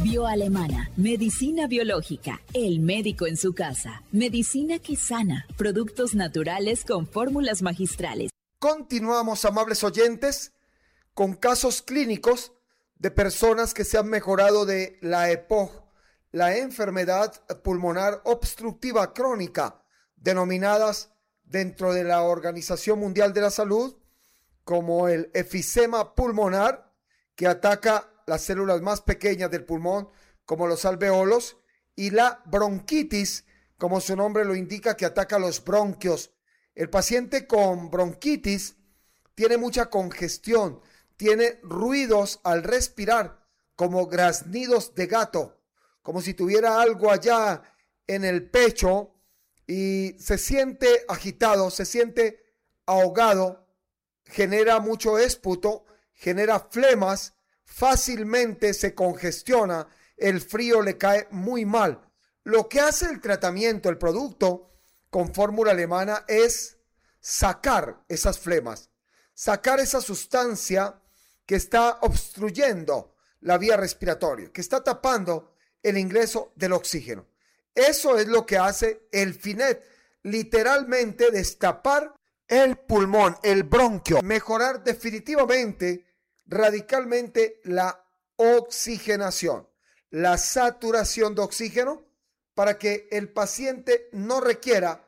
Bioalemana, medicina biológica, el médico en su casa, medicina que sana, productos naturales con fórmulas magistrales. Continuamos, amables oyentes, con casos clínicos de personas que se han mejorado de la EPOC, la enfermedad pulmonar obstructiva crónica, denominadas dentro de la Organización Mundial de la Salud como el efisema pulmonar, que ataca las células más pequeñas del pulmón, como los alveolos, y la bronquitis, como su nombre lo indica, que ataca los bronquios. El paciente con bronquitis tiene mucha congestión, tiene ruidos al respirar, como graznidos de gato, como si tuviera algo allá en el pecho, y se siente agitado, se siente ahogado, genera mucho esputo, genera flemas, fácilmente se congestiona, el frío le cae muy mal. Lo que hace el tratamiento, el producto con fórmula alemana, es sacar esas flemas, sacar esa sustancia que está obstruyendo la vía respiratoria, que está tapando el ingreso del oxígeno. Eso es lo que hace el Finet, literalmente destapar el pulmón, el bronquio, mejorar definitivamente, radicalmente la oxigenación, la saturación de oxígeno, para que el paciente no requiera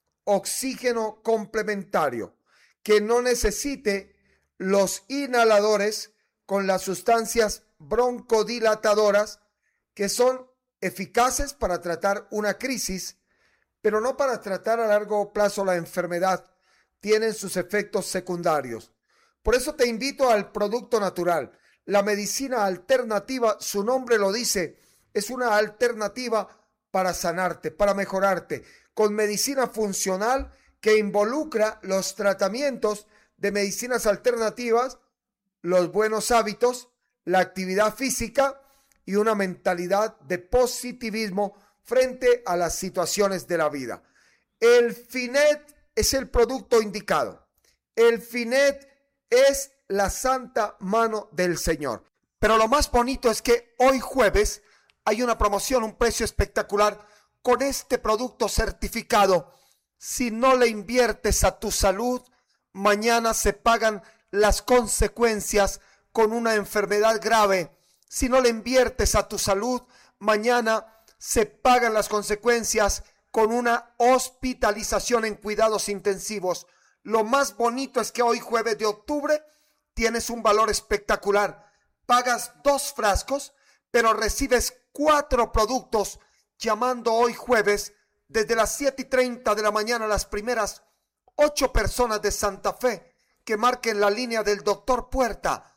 oxígeno complementario, que no necesite los inhaladores con las sustancias broncodilatadoras que son eficaces para tratar una crisis, pero no para tratar a largo plazo la enfermedad. Tienen sus efectos secundarios. Por eso te invito al producto natural. La medicina alternativa, su nombre lo dice, es una alternativa para sanarte, para mejorarte, con medicina funcional que involucra los tratamientos de medicinas alternativas, los buenos hábitos, la actividad física y una mentalidad de positivismo frente a las situaciones de la vida. El Finet es el producto indicado. El Finet es la santa mano del Señor. Pero lo más bonito es que hoy jueves hay una promoción, un precio espectacular con este producto certificado. Si no le inviertes a tu salud, mañana se pagan las consecuencias con una enfermedad grave. Si no le inviertes a tu salud, mañana se pagan las consecuencias con una hospitalización en cuidados intensivos. Lo más bonito es que hoy, jueves de octubre, tienes un valor espectacular. Pagas 2 frascos, pero recibes 4 productos llamando hoy jueves desde las 7:30 de la mañana a las primeras 8 personas de Santa Fe que marquen la línea del doctor Puerta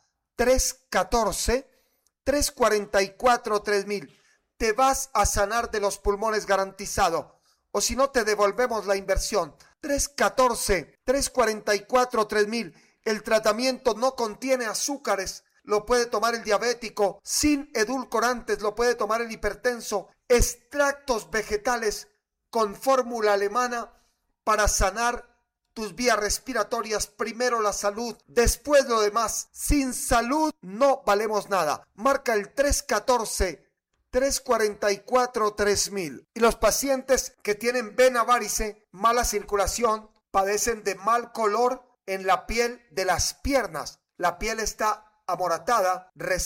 314-344-3000. Te vas a sanar de los pulmones garantizado. O si no, te devolvemos la inversión. 314-344-3000. El tratamiento no contiene azúcares. Lo puede tomar el diabético sin edulcorantes. Lo puede tomar el hipertenso. Extractos vegetales con fórmula alemana para sanar tus vías respiratorias. Primero la salud, después lo demás. Sin salud no valemos nada. Marca el 314-344-3000. Y los pacientes que tienen vena varice, mala circulación, padecen de mal color en la piel de las piernas. La piel está amoratada,